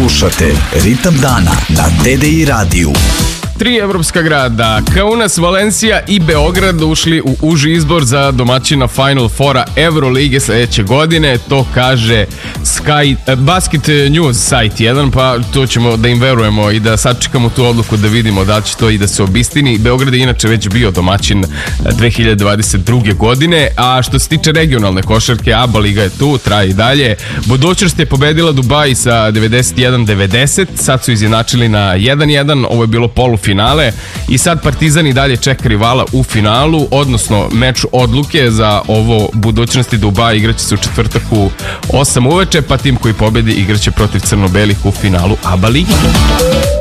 Slušate Ritam dana na TDI radiju. 3 evropska grada, Kaunas, Valencija i Beograd ušli u uži izbor za domaćina Final Fora Evrolige sledeće godine. To kaže Basket News sajt 1, pa to ćemo da im verujemo i da sačekamo tu odluku da vidimo da li će to i da se obistini. Beograd je inače već bio domaćin 2022. godine, a što se tiče regionalne košarke, ABA liga je tu, traje i dalje. Budućnost je pobedila Dubai sa 91-90, sad su izjednačili na 1-1, ovo je bilo polufinale i sad Partizan i dalje čeka rivala u finalu, odnosno meč odluke za ovo budućnosti Dubai igraće se u četvrtak u 8 uveče, pa tim koji pobedi igraće protiv crno-belih u finalu ABA ligi.